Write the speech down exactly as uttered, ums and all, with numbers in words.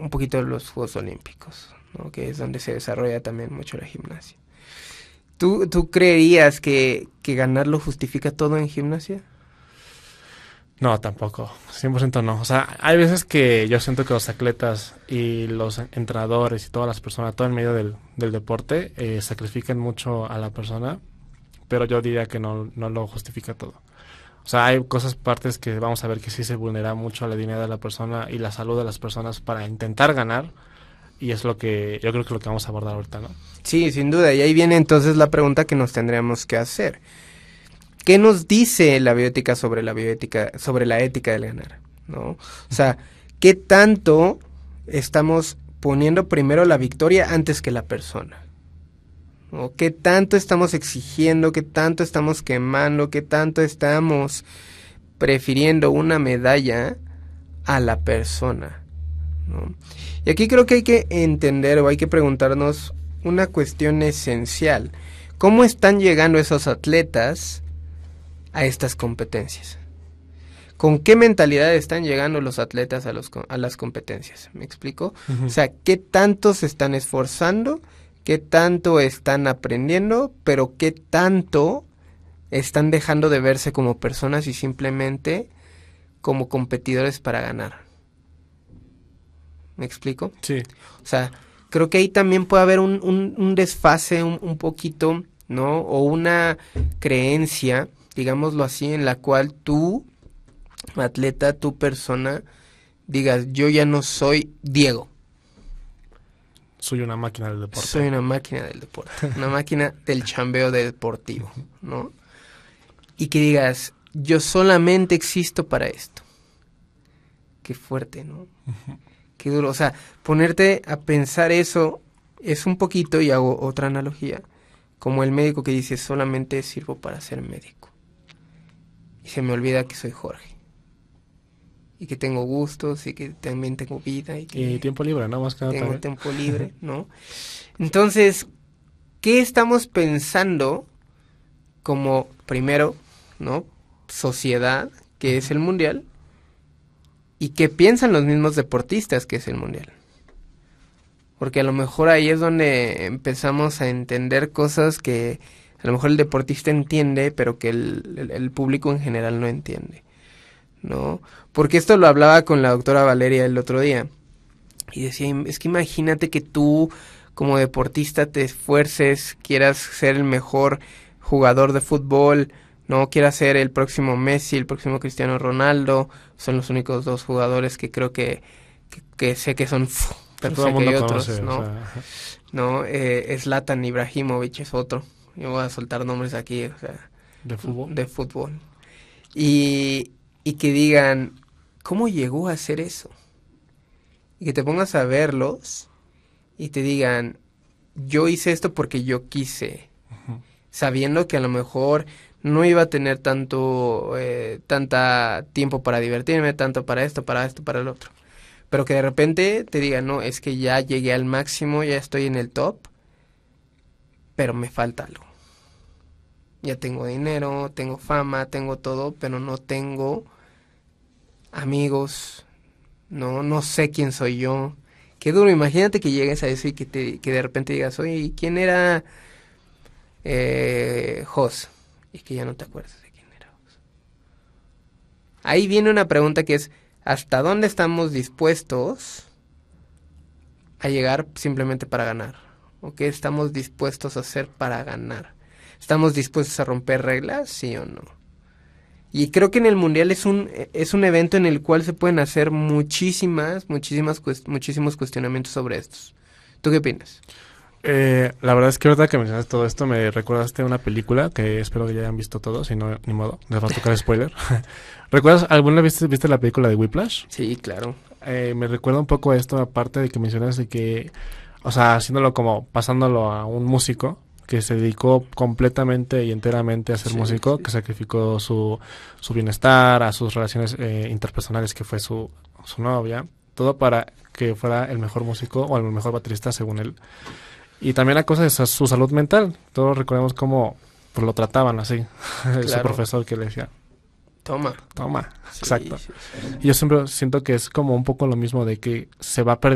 un poquito los Juegos Olímpicos, ¿no? Que es donde se desarrolla también mucho la gimnasia. ¿Tú, tú creerías que, que ganar lo justifica todo en gimnasia? No, tampoco, cien por ciento no. O sea, hay veces que yo siento que los atletas y los entrenadores y todas las personas, todo en medio del, del deporte, eh, sacrifican mucho a la persona, pero yo diría que no, no lo justifica todo. O sea, hay cosas, partes que vamos a ver que sí se vulnera mucho a la dignidad de la persona y la salud de las personas para intentar ganar, y es lo que yo creo que lo que vamos a abordar ahorita, ¿no? Sí, sin duda, y ahí viene entonces la pregunta que nos tendríamos que hacer. ¿Qué nos dice la bioética sobre la bioética, sobre la ética del ganar, ¿no? O sea, ¿qué tanto estamos poniendo primero la victoria antes que la persona? ¿No? ¿Qué tanto estamos exigiendo, qué tanto estamos quemando, qué tanto estamos prefiriendo una medalla a la persona, ¿no? Y aquí creo que hay que entender o hay que preguntarnos una cuestión esencial. ¿Cómo están llegando esos atletas a estas competencias? ¿Con qué mentalidad están llegando los atletas a, los, a las competencias? ¿Me explico? Uh-huh. O sea, ¿qué tanto se están esforzando? ¿Qué tanto están aprendiendo? Pero ¿qué tanto están dejando de verse como personas y simplemente como competidores para ganar? ¿Me explico? Sí. O sea, creo que ahí también puede haber un, un, un desfase un, un poquito, ¿no? O una creencia, digámoslo así, en la cual tú, atleta, tu persona, digas, yo ya no soy Diego. Soy una máquina del deporte. Soy una máquina del deporte, una máquina del chambeo deportivo, ¿no? Y que digas, yo solamente existo para esto. Qué fuerte, ¿no? Uh-huh. Qué duro. O sea, ponerte a pensar eso es un poquito, y hago otra analogía, como el médico que dice, solamente sirvo para ser médico. Y se me olvida que soy Jorge. Y que tengo gustos, y que también tengo vida. Y, que y tiempo libre, ¿no? Más que nada tengo también. tiempo libre, ¿no? Entonces, ¿qué estamos pensando como, primero, ¿no? Sociedad, que es el mundial, y qué piensan los mismos deportistas, que es el mundial? Porque a lo mejor ahí es donde empezamos a entender cosas que a lo mejor el deportista entiende, pero que el, el, el público en general no entiende, ¿no? Porque esto lo hablaba con la doctora Valeria el otro día, y decía, es que imagínate que tú como deportista te esfuerces, quieras ser el mejor jugador de fútbol, no quieras ser el próximo Messi, el próximo Cristiano Ronaldo. Son los únicos dos jugadores que creo que, que, que sé que son... Uf, pero todo sé el mundo que hay otros, conoce, ¿no? O sea... No, eh, Zlatan Ibrahimovic es otro. Yo voy a soltar nombres aquí, o sea... ¿De fútbol? De fútbol. Y, y que digan, ¿cómo llegó a hacer eso? Y que te pongas a verlos y te digan, yo hice esto porque yo quise, uh-huh. Sabiendo que a lo mejor no iba a tener tanto eh, tanta tiempo para divertirme, tanto para esto, para esto, para el otro. Pero que de repente te digan, no, es que ya llegué al máximo, ya estoy en el top, pero me falta algo. Ya tengo dinero, tengo fama, tengo todo, pero no tengo amigos, no, no sé quién soy yo. Qué duro, imagínate que llegues a eso y que, te, que de repente digas, oye, ¿quién era eh, Jos? Y que ya no te acuerdas de quién era Jos. Ahí viene una pregunta que es, ¿hasta dónde estamos dispuestos a llegar simplemente para ganar? ¿O qué estamos dispuestos a hacer para ganar? ¿Estamos dispuestos a romper reglas, sí o no? Y creo que en el Mundial es un es un evento en el cual se pueden hacer muchísimas, muchísimas, muchísimos cuestionamientos sobre estos. ¿Tú qué opinas? Eh, la verdad es que ahorita que mencionas todo esto me recordaste una película que espero que ya hayan visto todos, si no, ni modo, les va a tocar spoiler. ¿Recuerdas, alguna vez viste, viste la película de Whiplash? Sí, claro. Eh, me recuerda un poco a esto, aparte de que mencionas de que, o sea, haciéndolo como, pasándolo a un músico que se dedicó completamente y enteramente a ser sí, músico, sí. que sacrificó su, su bienestar, a sus relaciones eh, interpersonales, que fue su, su novia, todo para que fuera el mejor músico o el mejor baterista según él. Y también la cosa es su salud mental. Todos recordemos cómo pues, lo trataban así. Claro. Ese profesor que le decía, toma. Toma, sí, exacto. Sí, sí. Y yo siempre siento que es como un poco lo mismo de que se va a perder